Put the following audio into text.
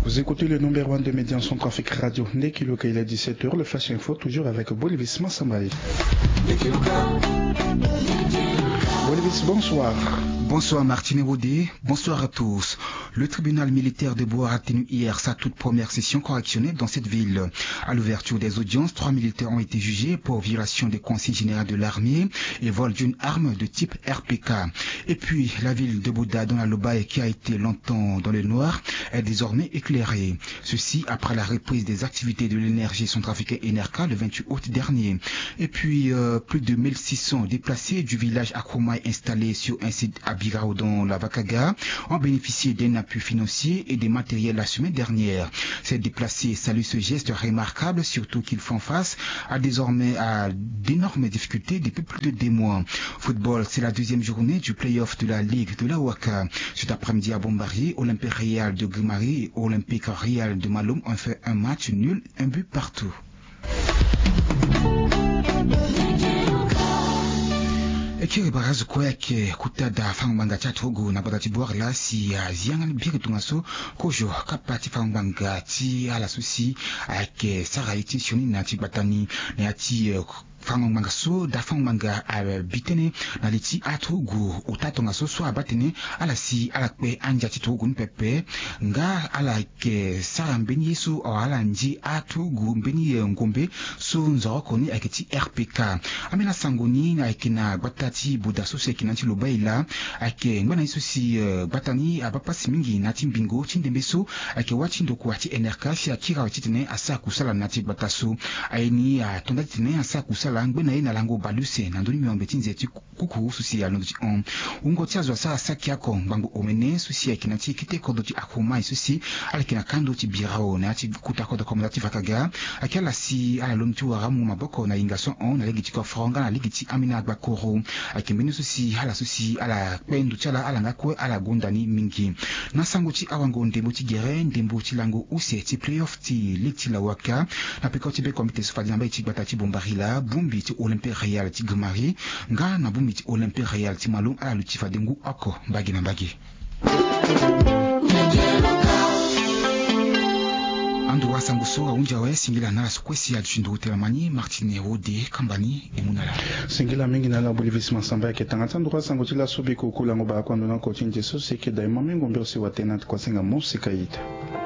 Vous écoutez le numéro 1 de médias en Centrafrique Radio. Nekiluka, il est 17h, le Flash Info, toujours avec Bolivis Massambaye. Bolivis, bonsoir. Bonsoir Martine Rodé, bonsoir à tous. Le tribunal militaire de Boa a tenu hier sa toute première session correctionnelle dans cette ville. À l'ouverture des audiences, 3 militaires ont été jugés pour violation des consignes générales de l'armée et vol d'une arme de type RPK. Et puis, la ville de Bouda dans la Lobaye, qui a été longtemps dans le noir, est désormais éclairée. Ceci après la reprise des activités de l'énergie centrafricaine Enerca le 28 août dernier. Et puis, plus de 1600 déplacés du village Akoumai installés sur un site à Birao dans la Vakaga ont bénéficié d'un appui financier et des matériels la semaine dernière. Ces déplacés saluent ce geste remarquable, surtout qu'ils font face à d'énormes difficultés depuis plus de 2 mois. Football, c'est la deuxième journée du play-off de la Ligue de la Waka. Cet après-midi à Bombari, Olympique Real de Gumari et Olympique Real de Maloum ont fait un match nul, un but partout. Ekiri barazu kweke kutada fangbanga chatogo na badati bwagla si ziangan biri tungaso kojo kapati fangbanga ti ala susi ake saraiti sioni na ti batani na ati fangomanga so da fangomanga bitene na liti atogo utatonga so so abatene ala si ala kwe anja titogo npepe nga ala ke sarambeni yesu o ala nji atogo mbeni ngombe so nzoko ni aketi RPK amena sangoni na ikina batati buda so se kinanti lobaila ake ngwana yesu si batani abapasi mingi nati mbingo chindembeso ake wachindo ko ati enerka si akira wachitene asa kusala nati bataso aini tondatine asa kusala ngwena ina lango baluse na ndoni myombe tinzeti kuku susi ya noti on ungo tiazwa sa saki yako mbangu omene susi ya kinati kiteko doti akuma susi alikina kando ti birao na ati kutako da komodati vakaga akela si ala lomtu waramu maboko na ingason on na legiti ko fronga na legiti amina bakoro akimbeni susi ala kwendu chala ala ngakwe ala gondani mingi na sango ti awango ndembo ti gere ndembo ti lango use ti playoff ti liti la waka na pekoti be komite sofadi namba ti batati bombarila bumbi ti Olympique Real ti Gumari nga na bumbi ti Olympique Real ti Maloum ala lutifa dengu ako mbagi na mbagi. Andua sanguso unjawe singila nala sukwesi ya tushindu utelamani Martine Rode Kambani emunala singila mingi nala Bolivis Masamba ke tangata ndua sango tila subi kukula ngoba kwa ndona kochinje so seke daima mingo mbio si watenat kwa senga musika ita